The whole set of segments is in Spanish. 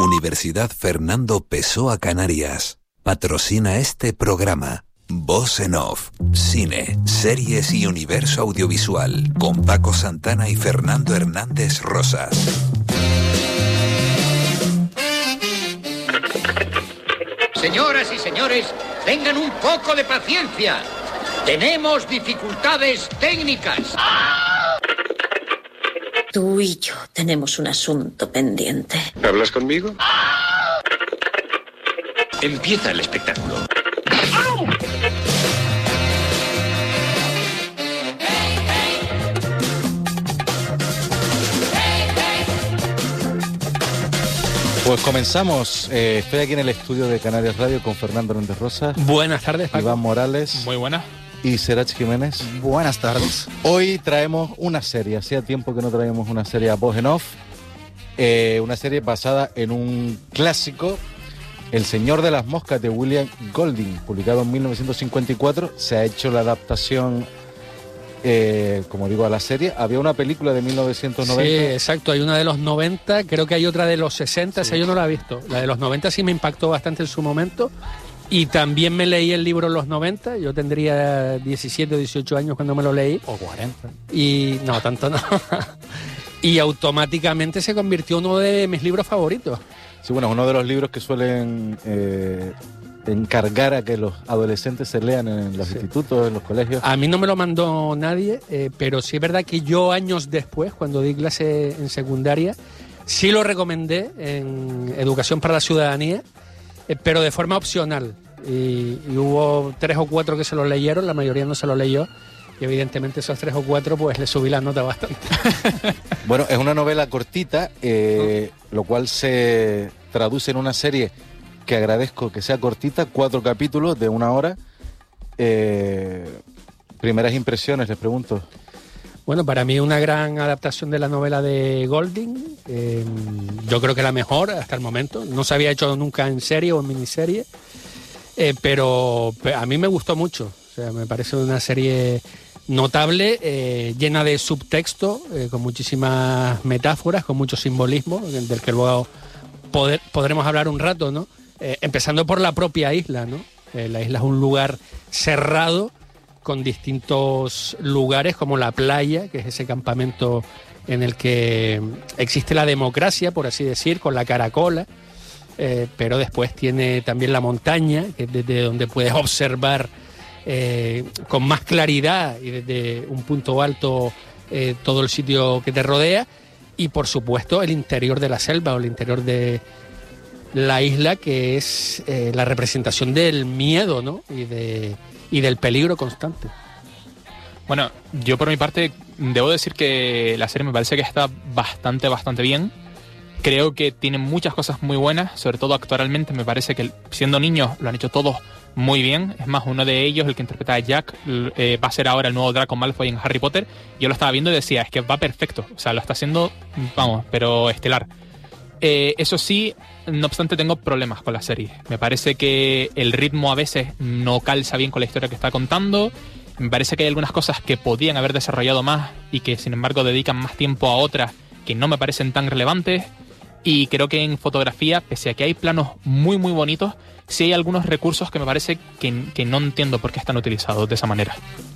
Universidad Fernando Pessoa Canarias. Patrocina este programa. Voz en Off. Cine, series y universo audiovisual. Con Paco Santana y Fernando Hernández Rosas. Señoras y señores, tengan un poco de paciencia. Tenemos dificultades técnicas. Tú y yo tenemos un asunto pendiente. ¿Hablas conmigo? Empieza el espectáculo. Pues comenzamos. Estoy aquí en el estudio de Canarias Radio con Fernando Hernández Rosas. Buenas tardes, Paco. Iván Morales. Muy buenas. Y Serach Jiménez. Buenas tardes. Hoy traemos una serie. Hacía tiempo que no traíamos una serie a Voz en Off. Una serie basada en un clásico, El Señor de las Moscas, de William Golding, publicado en 1954. Se ha hecho la adaptación, como digo, a la serie. Había una película de 1990. Sí, exacto. Hay una de los 90, creo que hay otra de los 60, sí. Esa yo no la he visto. La de los 90 sí me impactó bastante en su momento. Y también me leí el libro en los 90. Yo tendría 17 o 18 años cuando me lo leí. O 40. Y no, tanto no. Y automáticamente se convirtió en uno de mis libros favoritos. Sí, bueno, es uno de los libros que suelen encargar a que los adolescentes se lean en los institutos, en los colegios. A mí no me lo mandó nadie, pero sí es verdad que yo años después, cuando di clase en secundaria, sí lo recomendé en Educación para la Ciudadanía, pero de forma opcional. Y hubo 3 o 4 que se lo leyeron, la mayoría no se lo leyó. Y evidentemente esos 3 o 4 pues le subí la nota bastante. Bueno, es una novela cortita, lo cual se traduce en una serie que agradezco que sea cortita, 4 capítulos de 1 hora. Primeras impresiones, les pregunto. Bueno, para mí una gran adaptación de la novela de Golding. Yo creo que la mejor hasta el momento. No se había hecho nunca en serie o en miniserie, pero a mí me gustó mucho. O sea, me parece una serie notable, llena de subtexto, con muchísimas metáforas, con mucho simbolismo, del que luego podremos hablar un rato, ¿no? Empezando por la propia isla, ¿no? La isla es un lugar cerrado, con distintos lugares como la playa, que es ese campamento en el que existe la democracia, por así decir, con la caracola, pero después tiene también la montaña, que es desde donde puedes observar con más claridad y desde un punto alto todo el sitio que te rodea, y por supuesto el interior de la selva o el interior de la isla, que es la representación del miedo, ¿no? y del peligro constante. Bueno, yo por mi parte debo decir que la serie me parece que está bastante bien. Creo que tiene muchas cosas muy buenas, sobre todo actualmente. Me parece que siendo niños lo han hecho todos muy bien. Es más, uno de ellos, el que interpreta a Jack, va a ser ahora el nuevo Draco Malfoy en Harry Potter. Yo lo estaba viendo y decía, es que va perfecto. O sea, lo está haciendo, vamos, pero estelar. Eso sí, no obstante, tengo problemas con la serie. Me parece que el ritmo a veces no calza bien con la historia que está contando. Me parece que hay algunas cosas que podían haber desarrollado más y que sin embargo dedican más tiempo a otras que no me parecen tan relevantes. Y creo que en fotografía, pese a que hay planos muy bonitos, sí hay algunos recursos que me parece que no entiendo por qué están utilizados de esa manera.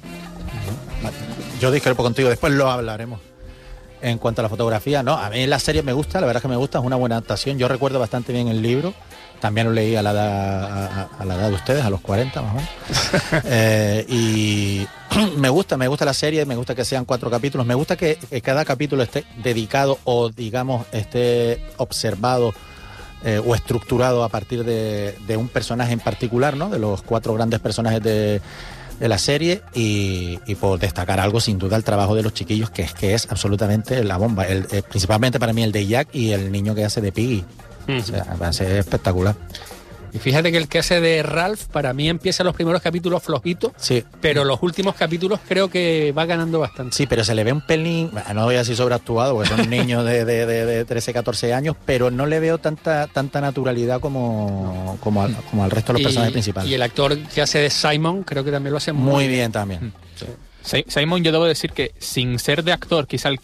Yo discrepo contigo, después lo hablaremos. En cuanto a la fotografía, no, a mí la serie me gusta, la verdad es que me gusta, es una buena adaptación. Yo recuerdo bastante bien el libro, también lo leí a la edad de ustedes, a los 40 más o menos. Y me gusta la serie, me gusta que sean 4 capítulos, me gusta que cada capítulo esté dedicado o digamos esté observado o estructurado a partir de un personaje en particular, ¿no? De los 4 grandes personajes de la serie, y por destacar algo, sin duda, el trabajo de los chiquillos, que es absolutamente la bomba. Principalmente para mí el de Jack y el niño que hace de Piggy. O sea, va a ser espectacular. Y fíjate que el que hace de Ralph, para mí empieza los primeros capítulos flojitos, sí, pero los últimos capítulos creo que va ganando bastante. Sí, pero se le ve un pelín, no voy a decir sobreactuado, porque son niños de 13, 14 años, pero no le veo tanta naturalidad como al resto de los personajes principales. Y el actor que hace de Simon, creo que también lo hace muy bien también. Sí. Simon, yo debo decir que sin ser de actor, quizá el